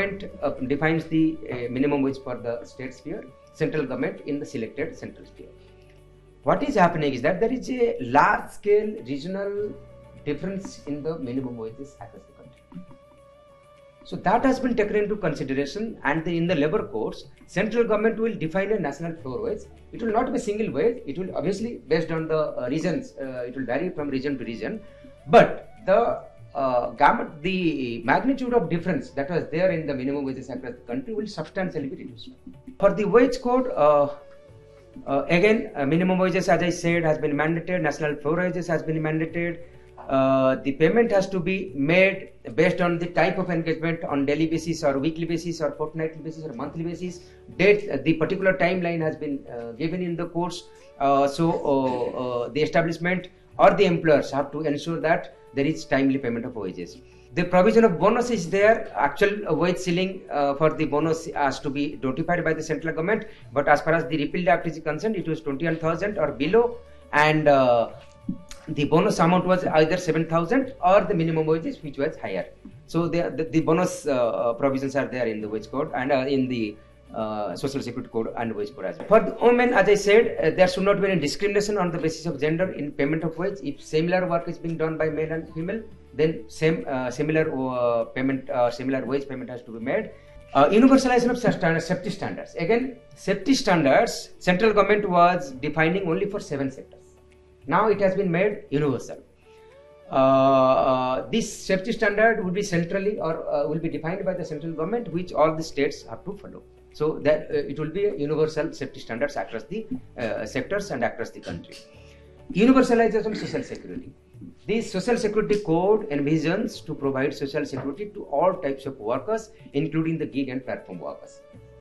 government defines the minimum wage for the state sphere, central government in the selected central sphere. What is happening is that there is a large scale regional difference in the minimum wages across the country. So that has been taken into consideration, and in the labor codes, central government will define a national floor wage. It will not be single wage. It will obviously based on the regions. It will vary from region to region, but the magnitude of difference that was there in the minimum wages across the country will substantially be reduced. For the wage code, again, minimum wages, as I said, has been mandated. National floor wages has been mandated. The payment has to be made based on the type of engagement, on daily basis or weekly basis or fortnightly basis or monthly basis. The particular timeline has been given in the course. The establishment or the employers have to ensure that there is timely payment of wages. The provision of bonus is there. Actual wage ceiling for the bonus has to be notified by the central government. But as far as the repealed act is concerned, it was 21,000 or below, and the bonus amount was either 7,000 or the minimum wages, which was higher. So the bonus provisions are there in the wage code and in the social security code and wage code as well. For the women, as I said, there should not be any discrimination on the basis of gender in payment of wage. If similar work is being done by male and female, then similar payment, similar wage payment has to be made. Universalization of safety standards. Again, safety standards, central government was defining only for 7 sectors. Now it has been made universal. This safety standard would be centrally or will be defined by the central government, which all the states have to follow. So that it will be a universal safety standards across the sectors and across the country. Universalization of social security. This social security code envisions to provide social security to all types of workers, including the gig and platform workers.